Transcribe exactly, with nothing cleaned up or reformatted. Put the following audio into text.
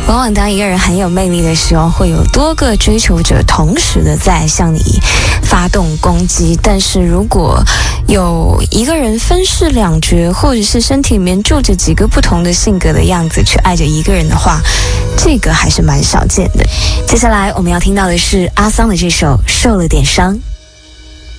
往往当一个人很有魅力的时候，会有多个追求者同时的在向你发动攻击。但是如果有一个人分饰两角，或者是身体里面住着几个不同的性格的样子去爱着一个人的话，这个还是蛮少见的。接下来我们要听到的是阿桑的这首《受了点伤》。